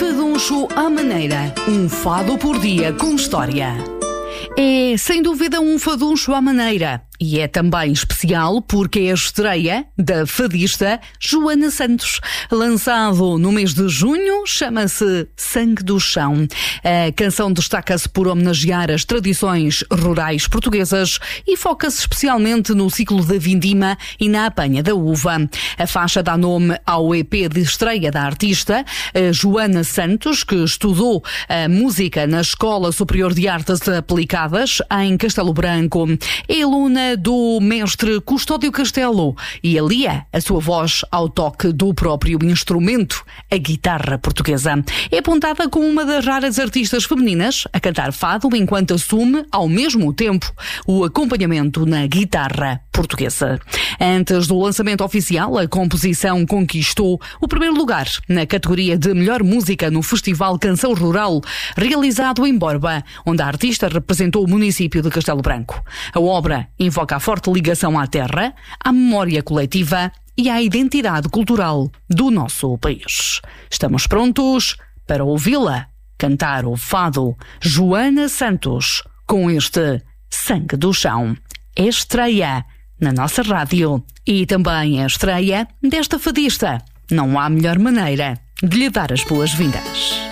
Faduncho à maneira, um fado por dia com história. É, sem dúvida, um faduncho à maneira. E é também especial porque é a estreia da fadista Joana Santos. Lançado no mês de junho, chama-se Sangue do Chão. A canção destaca-se por homenagear as tradições rurais portuguesas e foca-se especialmente no ciclo da vindima e na apanha da uva. A faixa dá nome ao EP de estreia da artista, Joana Santos, que estudou a música na Escola Superior de Artes Aplicadas, em Castelo Branco. É aluna do mestre Custódio Castelo e alia a sua voz ao toque do próprio instrumento, a guitarra portuguesa. É apontada como uma das raras artistas femininas a cantar fado enquanto assume, ao mesmo tempo, o acompanhamento na guitarra portuguesa. Antes do lançamento oficial, a composição conquistou o primeiro lugar na categoria de melhor música no Festival Canção Rural, realizado em Borba, onde a artista representou o município de Castelo Branco. A obra invoca a forte ligação à terra, à memória coletiva e à identidade cultural do nosso país. Estamos prontos para ouvi-la cantar o fado Joana Santos com este Sangue do Chão. É estreia na nossa rádio e também é estreia desta fadista. Não há melhor maneira de lhe dar as boas-vindas.